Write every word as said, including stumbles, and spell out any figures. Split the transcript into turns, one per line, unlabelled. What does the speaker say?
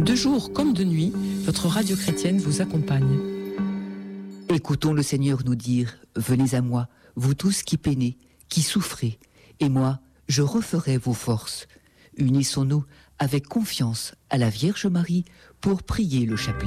De jour comme de nuit, votre radio chrétienne vous accompagne.
Écoutons le Seigneur nous dire « Venez à moi, vous tous qui peinez, qui souffrez, et moi, je referai vos forces. » Unissons-nous avec confiance à la Vierge Marie pour prier le chapelet.